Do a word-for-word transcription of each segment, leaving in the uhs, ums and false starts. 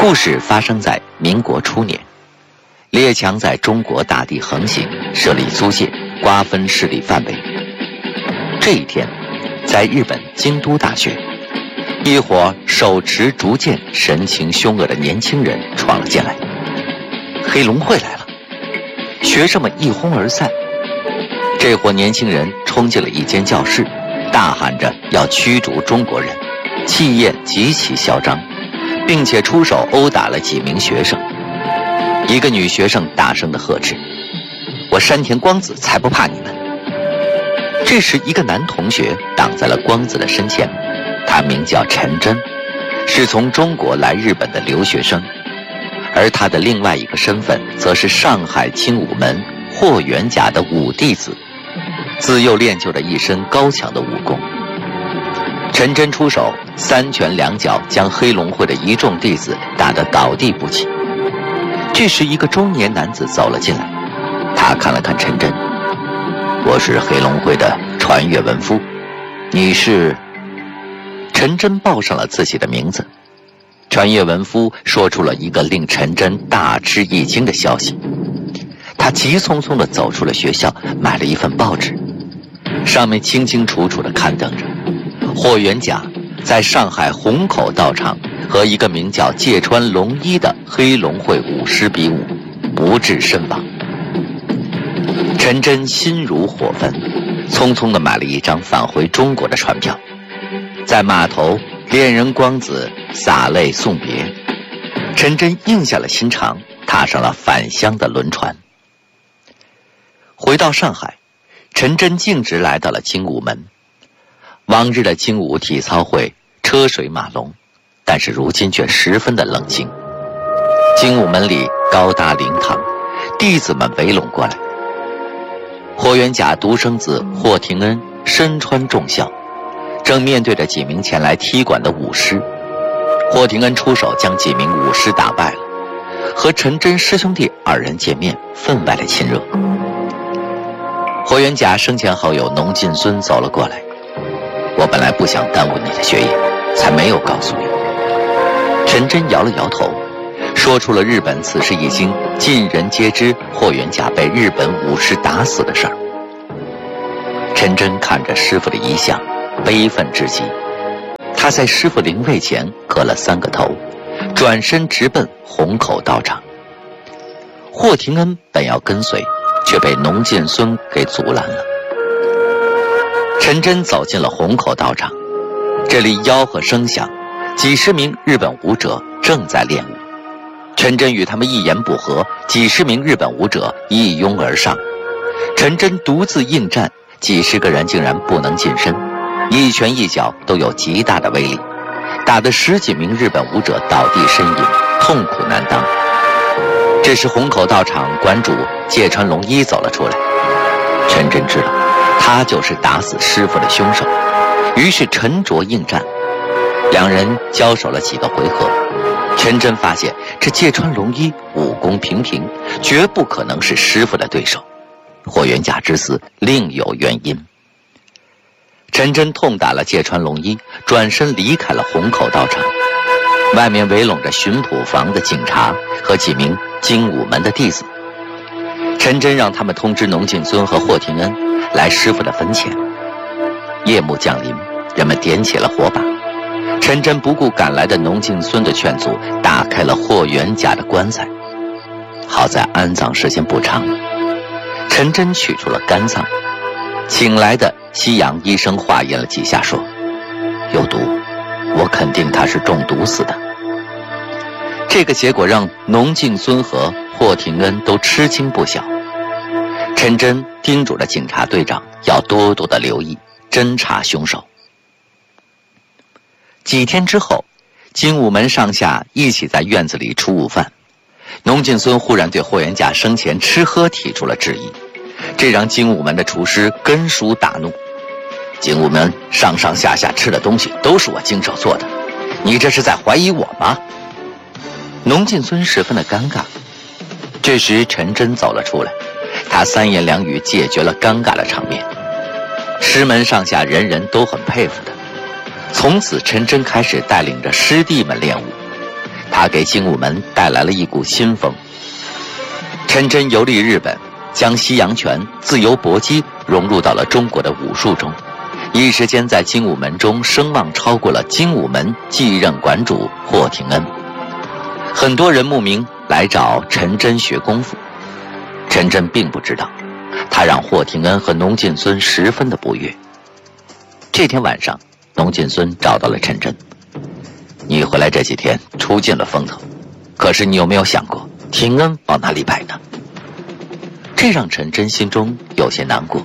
故事发生在民国初年，列强在中国大地横行，设立租界，瓜分势力范围。这一天，在日本京都大学，一伙手持竹剑、神情凶恶的年轻人闯了进来。黑龙会来了，学生们一哄而散。这伙年轻人冲进了一间教室，大喊着要驱逐中国人，气焰极其嚣张，并且出手殴打了几名学生。一个女学生大声地呵斥：“我山田光子才不怕你们！”这时，一个男同学挡在了光子的身前，他名叫陈真，是从中国来日本的留学生，而他的另外一个身份则是上海精武门霍元甲的武弟子，自幼练就着一身高强的武功。陈真出手，三拳两脚将黑龙会的一众弟子打得倒地不起。这时，一个中年男子走了进来，他看了看陈真：“我是黑龙会的传阅文夫，你是？”陈真报上了自己的名字。传阅文夫说出了一个令陈真大吃一惊的消息。他急匆匆地走出了学校，买了一份报纸，上面清清楚楚地刊登着霍元甲在上海虹口道场和一个名叫芥川龙一的黑龙会武师比武，不治身亡。陈真心如火焚，匆匆地买了一张返回中国的船票，在码头，恋人光子洒泪送别。陈真硬下了心肠，踏上了返乡的轮船。回到上海，陈真径直来到了精武门。往日的精武体操会车水马龙，但是如今却十分的冷清。精武门里高大灵堂，弟子们围拢过来。霍元甲独生子霍廷恩身穿重孝，正面对着几名前来踢馆的武师。霍廷恩出手将几名武师打败了，和陈真师兄弟二人见面，分外的亲热。霍元甲生前好友农进孙走了过来：“我本来不想耽误你的学业，才没有告诉你。”陈真摇了摇头，说出了日本此时已经尽人皆知霍元甲被日本武士打死的事儿。陈真看着师傅的遗像，悲愤至极。他在师傅灵位前磕了三个头，转身直奔虹口道场。霍廷恩本要跟随，却被农进孙给阻拦了。陈真走进了虹口道场，这里吆喝声响，几十名日本武者正在练武。陈真与他们一言不合，几十名日本武者一拥而上。陈真独自应战，几十个人竟然不能近身，一拳一脚都有极大的威力，打得十几名日本武者倒地呻吟，痛苦难当。这时虹口道场馆主芥川龙一走了出来，陈真知道他就是打死师傅的凶手，于是沉着应战。两人交手了几个回合，陈真发现这芥川龙一武功平平，绝不可能是师傅的对手。霍元甲之死另有原因。陈真痛打了芥川龙一，转身离开了虹口道场。外面围拢着巡捕房的警察和几名精武门的弟子。陈真让他们通知农进孙和霍廷恩来师傅的坟前。夜幕降临，人们点起了火把。陈真不顾赶来的农进孙的劝阻，打开了霍元甲的棺材。好在安葬时间不长，陈真取出了肝脏。请来的西洋医生化验了几下，说有毒，我肯定他是中毒死的。这个结果让农进孙和霍廷恩都吃惊不小。陈真叮嘱了警察队长要多多的留意，侦查凶手。几天之后，精武门上下一起在院子里吃午饭。农进孙忽然对霍元甲生前吃喝提出了质疑，这让精武门的厨师根叔大怒：“精武门上上下下吃的东西都是我经手做的，你这是在怀疑我吗？”农进孙十分的尴尬。这时陈真走了出来，他三言两语解决了尴尬的场面。师门上下人人都很佩服他。从此陈真开始带领着师弟们练武， 他给精武门带来了一股新风。陈真游历日本，将西洋拳、自由搏击融入到了中国的武术中，一时间在精武门中声望超过了精武门继任馆主霍廷恩。很多人慕名来找陈真学功夫，陈真并不知道，他让霍廷恩和农进孙十分的不悦。这天晚上，农进孙找到了陈真：“你回来这几天出尽了风头，可是你有没有想过廷恩往哪里摆呢？”这让陈真心中有些难过。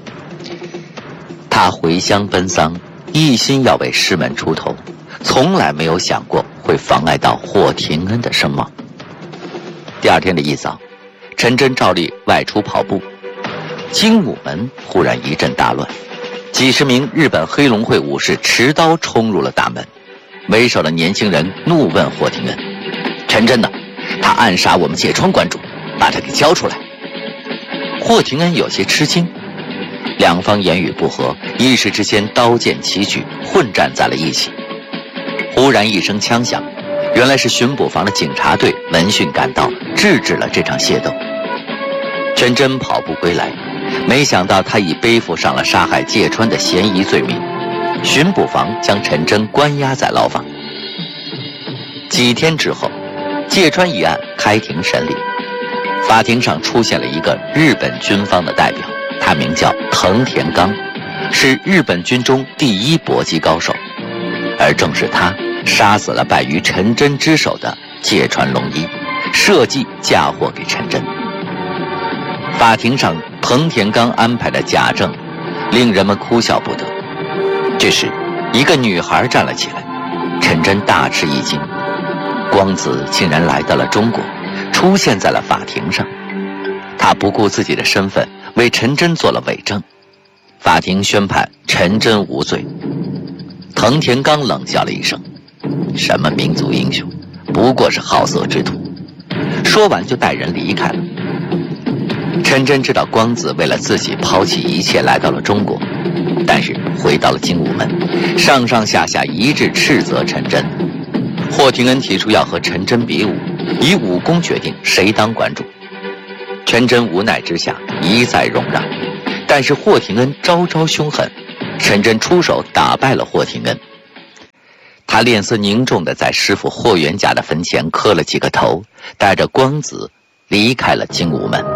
他回乡奔丧，一心要为师门出头，从来没有想过会妨碍到霍廷恩的声望。第二天的一早，陈真照例外出跑步，精武门忽然一阵大乱，几十名日本黑龙会武士持刀冲入了大门。为首的年轻人怒问霍廷恩：“陈真呢？他暗杀我们芥川馆主，把他给交出来！”霍廷恩有些吃惊，两方言语不合，一时之间刀剑齐举，混战在了一起。忽然一声枪响，原来是巡捕房的警察队闻讯赶到，制止了这场械斗。陈真跑步归来，没想到他已背负上了杀害芥川的嫌疑罪名，巡捕房将陈真关押在牢房。几天之后，芥川一案开庭审理，法庭上出现了一个日本军方的代表，他名叫藤田刚，是日本军中第一搏击高手，而正是他杀死了败于陈真之手的芥川龙一，设计嫁祸给陈真。法庭上藤田刚安排的假证令人们哭笑不得。这时一个女孩站了起来，陈真大吃一惊，光子竟然来到了中国，出现在了法庭上。他不顾自己的身份，为陈真做了伪证。法庭宣判陈真无罪。藤田刚冷笑了一声：“什么民族英雄，不过是好色之徒。”说完就带人离开了。陈真知道光子为了自己抛弃一切来到了中国，但是回到了精武门，上上下下一致斥责陈真。霍廷恩提出要和陈真比武，以武功决定谁当馆主。陈真无奈之下一再容让，但是霍廷恩招招凶狠，陈真出手打败了霍廷恩。他脸色凝重地在师傅霍元甲的坟前磕了几个头，带着光子离开了精武门。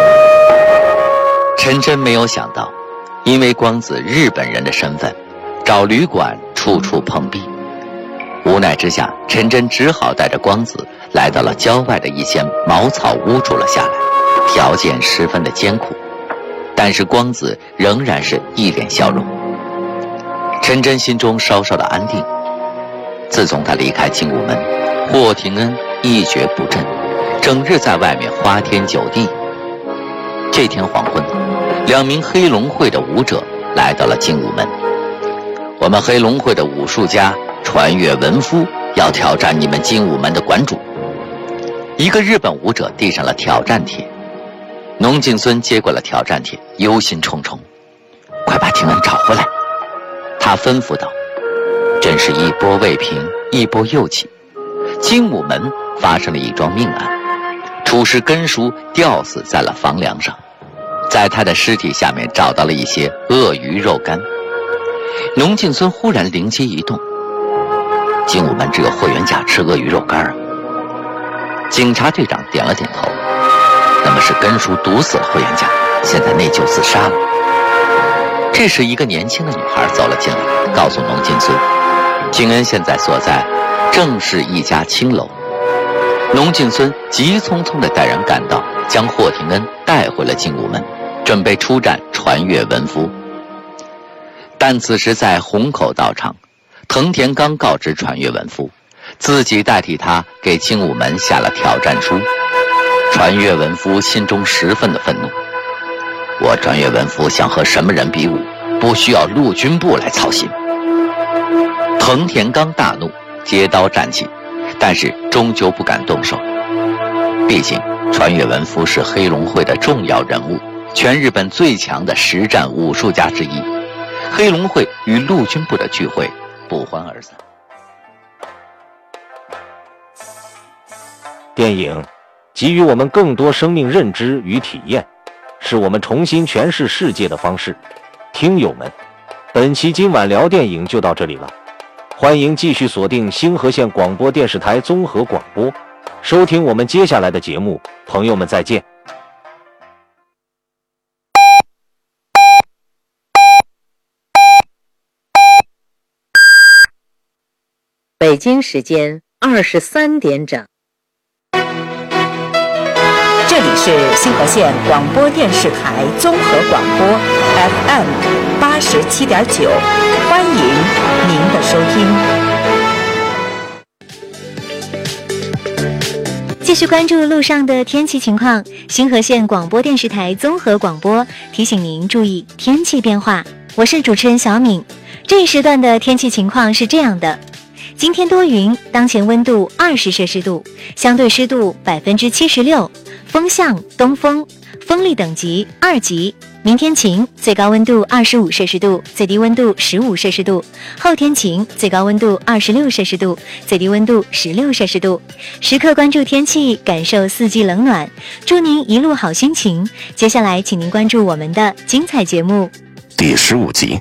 陈真没有想到，因为光子日本人的身份，找旅馆处处碰壁。无奈之下，陈真只好带着光子来到了郊外的一间茅草屋住了下来，条件十分的艰苦，但是光子仍然是一脸笑容。陈真心中稍稍的安定。自从他离开精武门，霍廷恩一蹶不振，整日在外面花天酒地。这天黄昏，两名黑龙会的武者来到了精武门。我们黑龙会的武术家传越文夫要挑战你们精武门的馆主。一个日本武者递上了挑战帖，农敬孙接过了挑战帖，忧心忡忡：“快把廷恩找回来！”他吩咐道。真是一波未平，一波又起。精武门发生了一桩命案，厨师根叔吊死在了房梁上，在他的尸体下面找到了一些鳄鱼肉干。农敬孙忽然灵机一动，精武门只有霍元甲吃鳄鱼肉干啊！警察队长点了点头，那么是根叔毒死了霍元甲，现在内疚自杀了。这时一个年轻的女孩走了进来，告诉农敬孙，廷恩现在所在正是一家青楼。农敬孙急匆匆地带人赶到，将霍廷恩带回了精武门，准备出战传越文夫。但此时在虹口道场，藤田刚告知传越文夫，自己代替他给精武门下了挑战书。传越文夫心中十分的愤怒，我传越文夫想和什么人比武，不需要陆军部来操心。藤田刚大怒，接刀站起，但是终究不敢动手。毕竟传越文夫是黑龙会的重要人物，全日本最强的实战武术家之一，黑龙会与陆军部的聚会不欢而散。 电影给予我们更多生命认知与体验，是我们重新诠释世界的方式。听友们，本期今晚聊电影就到这里了，欢迎继续锁定星河县广播电视台综合广播，收听我们接下来的节目。朋友们再见。 北京时间二十三点整。 这里是星河县广播电视台综合广播 F M 八十七点九，欢迎您的收听。 继续关注路上的天气情况，星河县广播电视台综合广播提醒您注意天气变化。我是主持人小敏。这一时段的天气情况是这样的：今天多云，当前温度二十摄氏度，相对湿度百分之七十六，风向东风，风力等级二级。明天晴，最高温度二十五摄氏度，最低温度十五摄氏度。后天晴，最高温度二十六摄氏度，最低温度十六摄氏度。时刻关注天气，感受四季冷暖，祝您一路好心情。接下来，请您关注我们的精彩节目。 第十五集，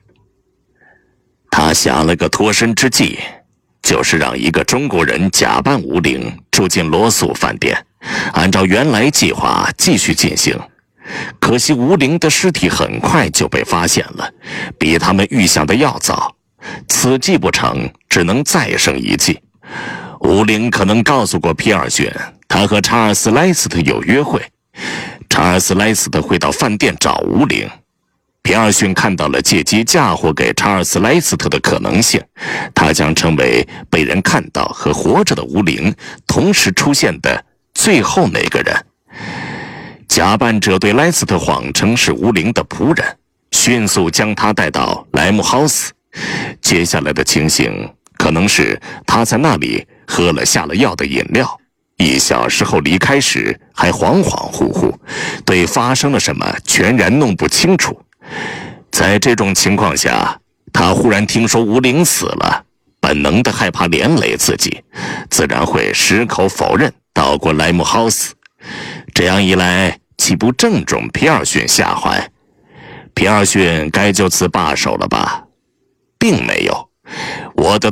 他下了个脱身之计，就是让一个中国人假扮吴玲住进罗素饭店，按照原来计划继续进行。可惜吴玲的尸体很快就被发现了，比他们预想的要早。此计不成，只能再生一计。吴玲可能告诉过皮尔逊，他和查尔斯莱斯特有约会，查尔斯莱斯特会到饭店找吴玲。皮尔逊看到了借机嫁祸给查尔斯莱斯特的可能性，他将成为被人看到和活着的吴玲同时出现的最后那个人。假扮者对莱斯特谎称是吴玲的仆人，迅速将他带到莱姆豪斯。接下来的情形可能是他在那里喝了下了药的饮料，一小时后离开时还恍恍惚惚，对发生了什么全然弄不清楚。在这种情况下，他忽然听说吴玲死了，本能的害怕连累自己，自然会矢口否认到过莱姆豪斯。这样一来，岂不正中皮尔逊下怀？皮尔逊该就此罢手了吧？并没有。我的